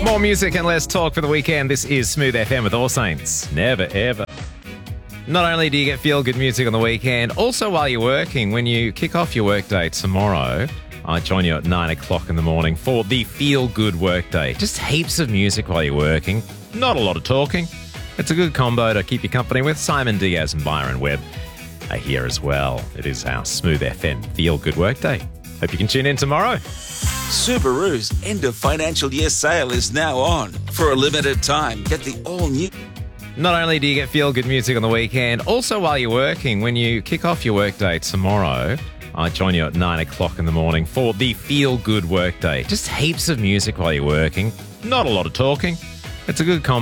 More music and less talk for the weekend. This is Smooth FM with All Saints. Never, ever. Not only do you get feel-good music on the weekend, also while you're working, when you kick off your workday tomorrow, I join you at 9 o'clock in the morning for the feel-good workday. Just heaps of music while you're working. Not a lot of talking. It's a good combo to keep you company with. Simon Diaz and Byron Webb are here as well. It is our Smooth FM feel-good workday. Hope you can tune in tomorrow. Subaru's end of financial year sale is now on. For a limited time, get the all-new... Not only do you get feel-good music on the weekend, also while you're working, when you kick off your workday tomorrow, I join you at 9 o'clock in the morning for the feel-good workday. Just heaps of music while you're working. Not a lot of talking. It's a good combo.